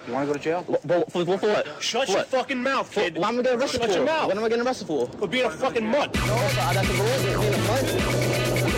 You want to go to jail? For what? Shut your fucking mouth, kid. Why am I getting arrested for? Shut your mouth. What am I getting arrested for? For being a fucking mutt. No, that's the rule. Being a mutt.